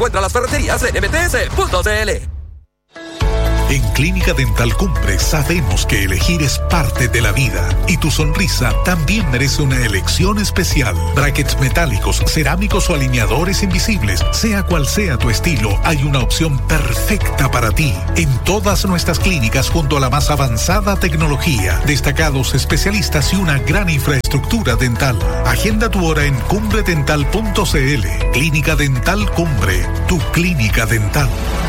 Encuentra las ferreterías en mts.cl. En Clínica Dental Cumbre sabemos que elegir es parte de la vida y tu sonrisa también merece una elección especial. Brackets metálicos, cerámicos o alineadores invisibles, sea cual sea tu estilo, hay una opción perfecta para ti. En todas nuestras clínicas junto a la más avanzada tecnología, destacados especialistas y una gran infraestructura dental. Agenda tu hora en cumbredental.cl. Clínica Dental Cumbre, tu clínica dental.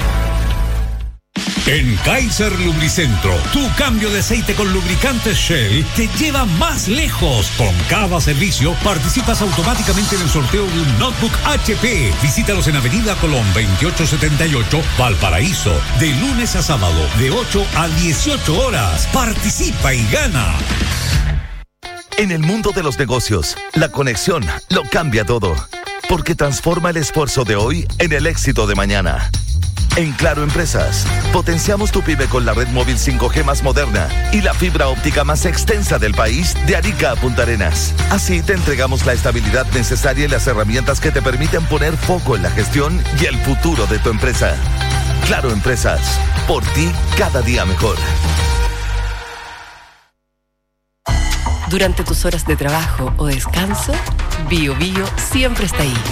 En Kaiser Lubricentro, tu cambio de aceite con lubricantes Shell te lleva más lejos. Con cada servicio participas automáticamente en el sorteo de un notebook HP. Visítalos en Avenida Colón 2878, Valparaíso, de lunes a sábado, de 8 a 18 horas. Participa y gana. En el mundo de los negocios, la conexión lo cambia todo, porque transforma el esfuerzo de hoy en el éxito de mañana. En Claro Empresas, potenciamos tu pyme con la red móvil 5G más moderna y la fibra óptica más extensa del país de Arica a Punta Arenas. Así te entregamos la estabilidad necesaria y las herramientas que te permiten poner foco en la gestión y el futuro de tu empresa. Claro Empresas, por ti cada día mejor. Durante tus horas de trabajo o descanso, Bio Bio siempre está ahí.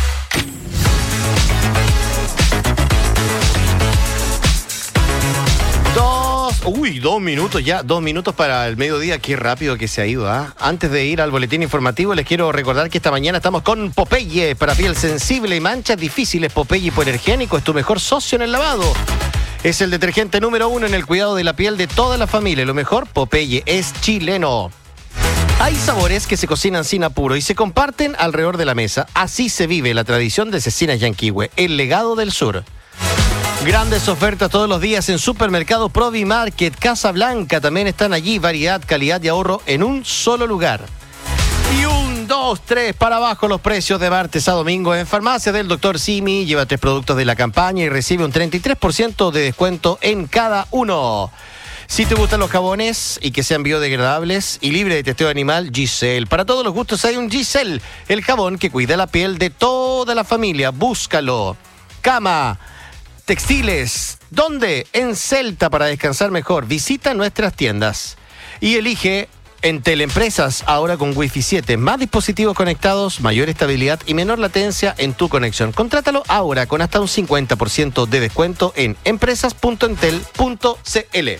2 minutos ya, 2 minutos para el mediodía, qué rápido que se ha ido, ¿ah? Antes de ir al boletín informativo, les quiero recordar que esta mañana estamos con Popeye, para piel sensible y manchas difíciles. Popeye Hipoalergénico es tu mejor socio en el lavado. Es el detergente número 1 en el cuidado de la piel de toda la familia. Lo mejor, Popeye es chileno. Hay sabores que se cocinan sin apuro y se comparten alrededor de la mesa. Así se vive la tradición de Cecinas Yanquihue, el legado del sur. Grandes ofertas todos los días en Supermercado Provimarket, Casablanca. También están allí variedad, calidad y ahorro en un solo lugar. Y 1, 2, 3 para abajo los precios de martes a domingo en Farmacia del Dr. Simi. Lleva 3 productos de la campaña y recibe un 33% de descuento en cada uno. Si te gustan los jabones y que sean biodegradables y libre de testeo animal, Giselle. Para todos los gustos hay un Giselle, el jabón que cuida la piel de toda la familia. Búscalo. Cama, textiles, ¿dónde? En Celta, para descansar mejor. Visita nuestras tiendas y elige en Teleempresas, ahora con Wi-Fi 7. Más dispositivos conectados, mayor estabilidad y menor latencia en tu conexión. Contrátalo ahora con hasta un 50% de descuento en empresas.entel.cl.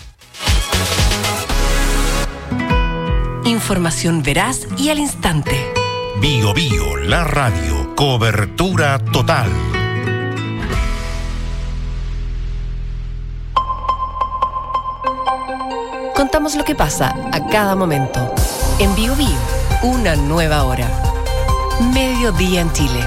Información veraz y al instante. Bio Bio, la radio. Cobertura total. Contamos lo que pasa a cada momento. En Bio Bio, una nueva hora. Mediodía en Chile.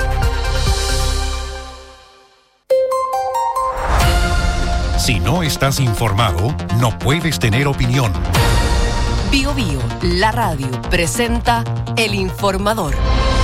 Si no estás informado, no puedes tener opinión. Bio Bio, la radio, presenta El Informador.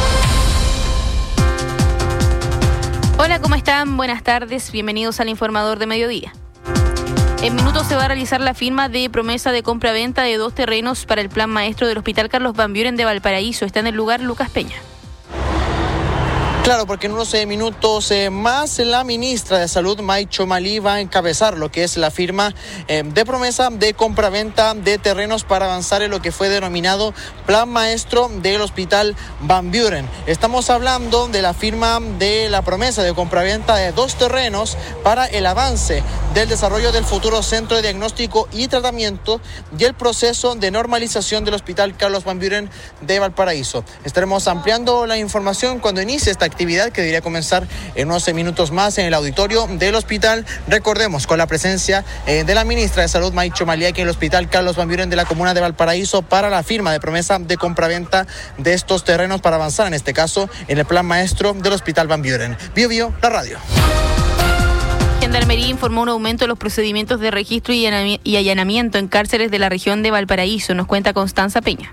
Hola, ¿cómo están? Buenas tardes, bienvenidos al Informador de Mediodía. En minutos se va a realizar la firma de promesa de compra-venta de 2 terrenos para el plan maestro del Hospital Carlos Van Buren de Valparaíso. Está en el lugar Lucas Peña. Claro, porque en unos minutos más la ministra de Salud, May Chomalí, va a encabezar lo que es la firma de promesa de compraventa de terrenos para avanzar en lo que fue denominado Plan Maestro del Hospital Van Buren. Estamos hablando de la firma de la promesa de compraventa de 2 terrenos para el avance del desarrollo del futuro Centro de Diagnóstico y Tratamiento y el proceso de normalización del Hospital Carlos Van Buren de Valparaíso. Estaremos ampliando la información cuando inicie esta actividad que debería comenzar en 11 minutos más en el auditorio del hospital. Recordemos, con la presencia de la ministra de Salud, May Chomalí, aquí en el Hospital Carlos Van Buren de la comuna de Valparaíso para la firma de promesa de compraventa de estos terrenos para avanzar, en este caso, en el plan maestro del Hospital Van Buren. Bio Bio, la radio. Gendarmería informó un aumento de los procedimientos de registro y allanamiento en cárceles de la región de Valparaíso. Nos cuenta Constanza Peña.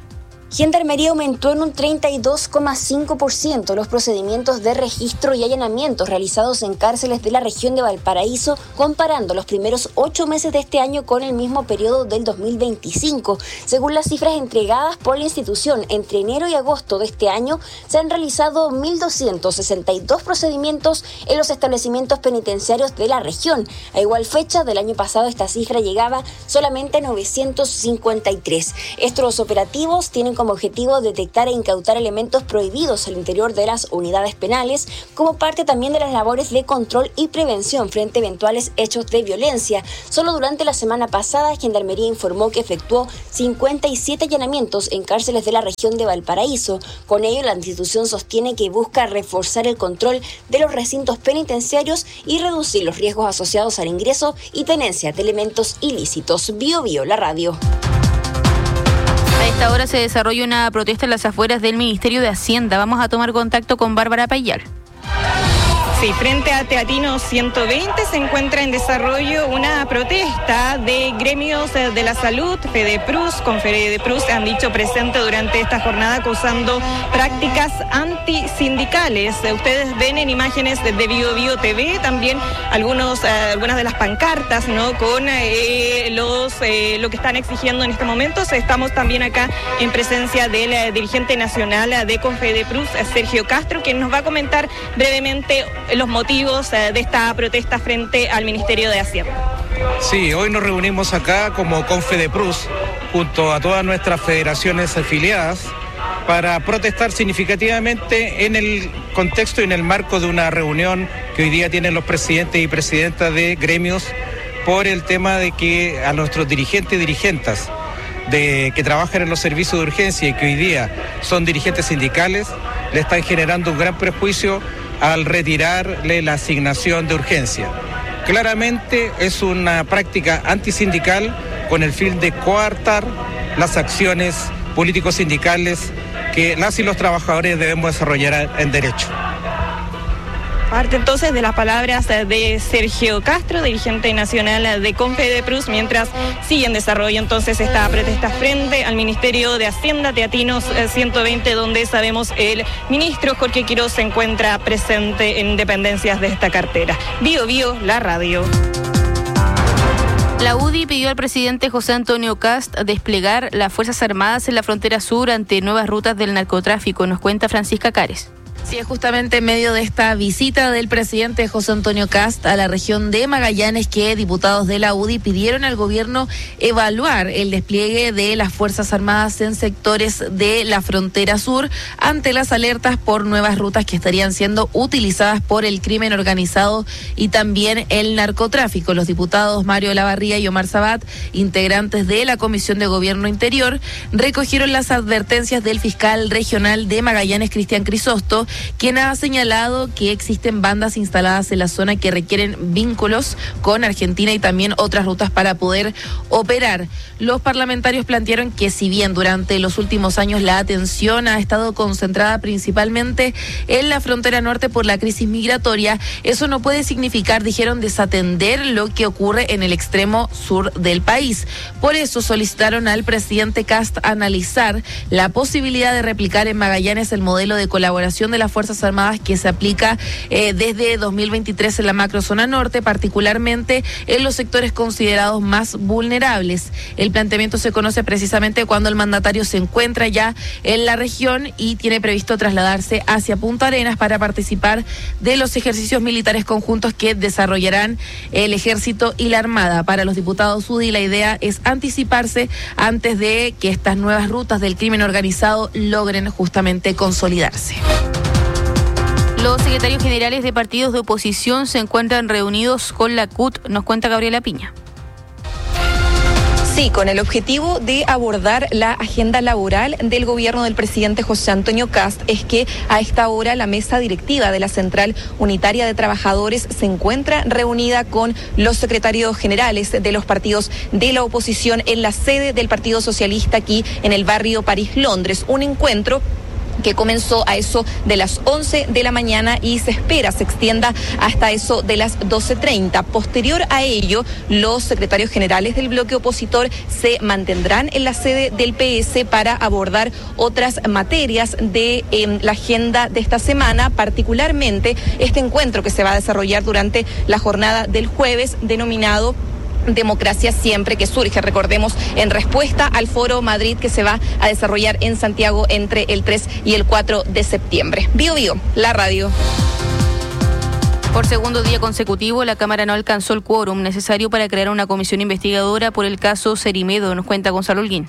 Gendarmería aumentó en un 32,5% los procedimientos de registro y allanamientos realizados en cárceles de la región de Valparaíso, comparando los primeros 8 meses de este año con el mismo periodo del 2025. Según las cifras entregadas por la institución, entre enero y agosto de este año se han realizado 1.262 procedimientos en los establecimientos penitenciarios de la región. A igual fecha del año pasado, esta cifra llegaba solamente a 953. Estos operativos tienen como objetivo detectar e incautar elementos prohibidos al interior de las unidades penales, como parte también de las labores de control y prevención frente a eventuales hechos de violencia. Solo durante la semana pasada, Gendarmería informó que efectuó 57 allanamientos en cárceles de la región de Valparaíso. Con ello, la institución sostiene que busca reforzar el control de los recintos penitenciarios y reducir los riesgos asociados al ingreso y tenencia de elementos ilícitos. Bio Bio, la radio. A esta hora se desarrolla una protesta en las afueras del Ministerio de Hacienda. Vamos a tomar contacto con Bárbara Payal. Sí, frente a Teatinos 120 se encuentra en desarrollo una protesta de gremios de la salud. FEDEPRUS, con FEDEPRUS han dicho presente durante esta jornada acusando prácticas antisindicales. Ustedes ven en imágenes de Bio Bio TV también algunas de las pancartas, ¿no? Con lo que están exigiendo en este momento. Estamos también acá en presencia del dirigente nacional de CONFEDEPRUS, Sergio Castro, quien nos va a comentar brevemente los motivos de esta protesta frente al Ministerio de Hacienda. Sí, hoy nos reunimos acá como CONFEDEPRUS junto a todas nuestras federaciones afiliadas para protestar significativamente en el contexto y en el marco de una reunión que hoy día tienen los presidentes y presidentas de gremios por el tema de que a nuestros dirigentes y dirigentas que trabajan en los servicios de urgencia y que hoy día son dirigentes sindicales, le están generando un gran perjuicio al retirarle la asignación de urgencia. Claramente es una práctica antisindical con el fin de coartar las acciones políticos sindicales que las y los trabajadores debemos desarrollar en derecho. Parte entonces de las palabras de Sergio Castro, dirigente nacional de CONFEDEPRUS, mientras sigue en desarrollo entonces esta protesta frente al Ministerio de Hacienda, Teatinos 120, donde sabemos el ministro Jorge Quiroz se encuentra presente en dependencias de esta cartera. Bio Bio, la radio. La UDI pidió al presidente José Antonio Kast desplegar las Fuerzas Armadas en la frontera sur ante nuevas rutas del narcotráfico, nos cuenta Francisca Cares. Sí, es justamente en medio de esta visita del presidente José Antonio Kast a la región de Magallanes que diputados de la UDI pidieron al gobierno evaluar el despliegue de las Fuerzas Armadas en sectores de la frontera sur ante las alertas por nuevas rutas que estarían siendo utilizadas por el crimen organizado y también el narcotráfico. Los diputados Mario Olavarría y Omar Sabat, integrantes de la Comisión de Gobierno Interior, recogieron las advertencias del fiscal regional de Magallanes, Cristian Crisosto, quien ha señalado que existen bandas instaladas en la zona que requieren vínculos con Argentina y también otras rutas para poder operar. Los parlamentarios plantearon que si bien durante los últimos años la atención ha estado concentrada principalmente en la frontera norte por la crisis migratoria, eso no puede significar, dijeron, desatender lo que ocurre en el extremo sur del país. Por eso solicitaron al presidente Kast analizar la posibilidad de replicar en Magallanes el modelo de colaboración de las Fuerzas Armadas que se aplica desde 2023 en la macrozona norte, particularmente en los sectores considerados más vulnerables. El planteamiento se conoce precisamente cuando el mandatario se encuentra ya en la región y tiene previsto trasladarse hacia Punta Arenas para participar de los ejercicios militares conjuntos que desarrollarán el Ejército y la Armada. Para los diputados UDI, la idea es anticiparse antes de que estas nuevas rutas del crimen organizado logren justamente consolidarse. Los secretarios generales de partidos de oposición se encuentran reunidos con la CUT, nos cuenta Gabriela Piña. Sí, con el objetivo de abordar la agenda laboral del gobierno del presidente José Antonio Kast, es que a esta hora la mesa directiva de la Central Unitaria de Trabajadores se encuentra reunida con los secretarios generales de los partidos de la oposición en la sede del Partido Socialista aquí en el barrio París, Londres. Un encuentro que comenzó a eso de las 11 de la mañana y se extienda hasta eso de las 12:30. Posterior a ello, los secretarios generales del bloque opositor se mantendrán en la sede del PS para abordar otras materias de la agenda de esta semana, particularmente este encuentro que se va a desarrollar durante la jornada del jueves, denominado Democracia Siempre, que surge, recordemos, en respuesta al Foro Madrid que se va a desarrollar en Santiago entre el 3 y el 4 de septiembre. Bio Bio, la radio. Por segundo día consecutivo, la Cámara no alcanzó el quórum necesario para crear una comisión investigadora por el caso Cerimedo. Nos cuenta Gonzalo Holguín.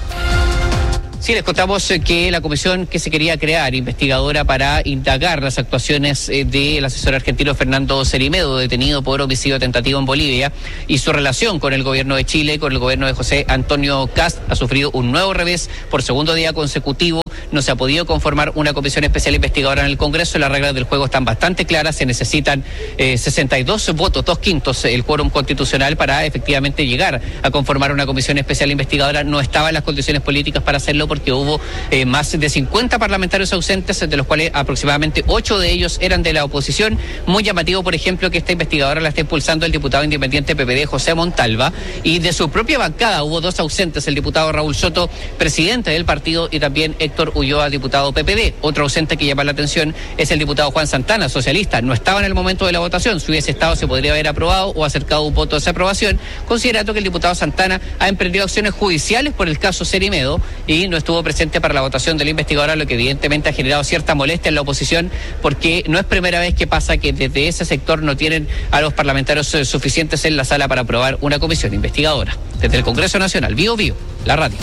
Sí, les contamos que la comisión que se quería crear, investigadora para indagar las actuaciones del asesor argentino Fernando Cerimedo, detenido por homicidio tentativo en Bolivia, y su relación con el gobierno de Chile, con el gobierno de José Antonio Kast, ha sufrido un nuevo revés por segundo día consecutivo. No se ha podido conformar una comisión especial investigadora en el Congreso. Las reglas del juego están bastante claras. Se necesitan 62 votos, 2/5, el quórum constitucional para efectivamente llegar a conformar una comisión especial investigadora. No estaban las condiciones políticas para hacerlo porque hubo más de 50 parlamentarios ausentes, de los cuales aproximadamente 8 de ellos eran de la oposición. Muy llamativo, por ejemplo, que esta investigadora la esté impulsando el diputado independiente PPD, José Montalva, y de su propia bancada hubo 2 ausentes, el diputado Raúl Soto, presidente del partido, y también Héctor Ulloa, diputado PPD. Otro ausente que llama la atención es el diputado Juan Santana, socialista. No estaba en el momento de la votación. Si hubiese estado, se podría haber aprobado o acercado un voto de esa aprobación, considerando que el diputado Santana ha emprendido acciones judiciales por el caso Cerimedo y no estuvo presente para la votación de la investigadora, lo que evidentemente ha generado cierta molestia en la oposición, porque no es primera vez que pasa que desde ese sector no tienen a los parlamentarios suficientes en la sala para aprobar una comisión investigadora. Desde el Congreso Nacional, Bio Bio, la radio.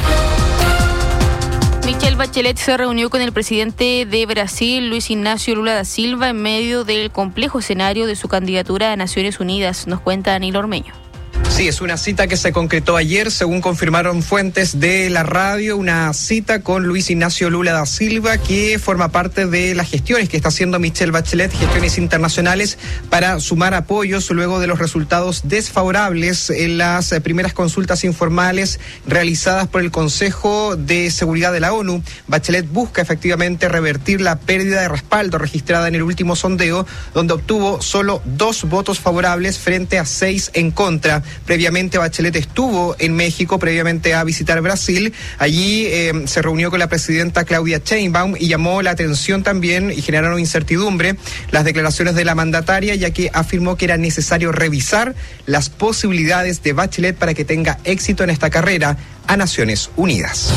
Michelle Bachelet se reunió con el presidente de Brasil, Luis Ignacio Lula da Silva, en medio del complejo escenario de su candidatura a Naciones Unidas. Nos cuenta Danilo Ormeño. Sí, es una cita que se concretó ayer, según confirmaron fuentes de la radio, una cita con Luis Ignacio Lula da Silva, que forma parte de las gestiones que está haciendo Michelle Bachelet, gestiones internacionales, para sumar apoyos luego de los resultados desfavorables en las primeras consultas informales realizadas por el Consejo de Seguridad de la ONU. Bachelet busca efectivamente revertir la pérdida de respaldo registrada en el último sondeo, donde obtuvo solo 2 votos favorables frente a 6 en contra. Previamente Bachelet estuvo en México, previamente a visitar Brasil. Allí se reunió con la presidenta Claudia Sheinbaum y llamó la atención también y generaron incertidumbre las declaraciones de la mandataria, ya que afirmó que era necesario revisar las posibilidades de Bachelet para que tenga éxito en esta carrera a Naciones Unidas.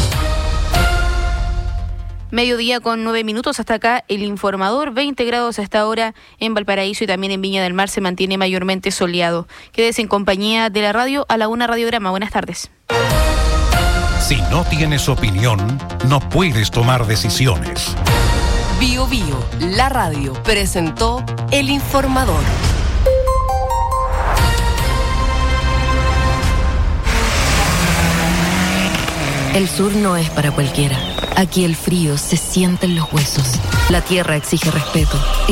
Mediodía con 9 minutos, hasta acá el informador. 20 grados hasta ahora en Valparaíso y también en Viña del Mar se mantiene mayormente soleado. Quédese en compañía de la radio a la 1 Radiograma. Buenas tardes. Si no tienes opinión, no puedes tomar decisiones. Bio Bio, la radio, presentó el informador. El sur no es para cualquiera. Aquí el frío se siente en los huesos. La tierra exige respeto.